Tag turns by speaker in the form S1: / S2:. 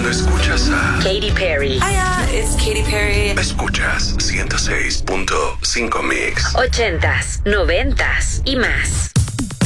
S1: Cuando escuchas a
S2: Katy Perry.
S3: Hiya, it's Katy Perry.
S1: Escuchas 106.5 Mix.
S2: 80s, 90s y más.